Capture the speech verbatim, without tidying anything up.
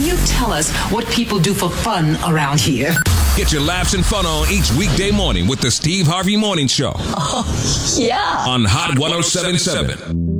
you tell us what people do for fun around here? Get your laughs and fun on each weekday morning with the Steve Harvey Morning Show. Oh, yeah. On Hot one oh seven point seven.